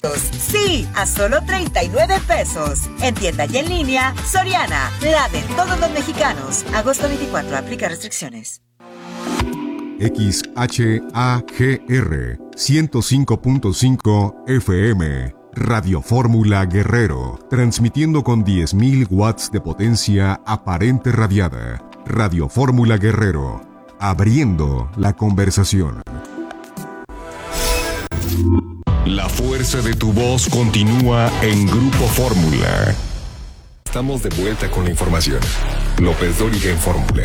Sí, a solo 39 pesos. En tienda y en línea, Soriana, la de todos los mexicanos. Agosto 24, aplica restricciones. XHAGR 105.5 FM, Radio Fórmula Guerrero, transmitiendo con 10.000 watts de potencia aparente radiada. Radio Fórmula Guerrero, abriendo la conversación. La fuerza de tu voz continúa en Grupo Fórmula. Estamos de vuelta con la información. López Dóriga en Fórmula.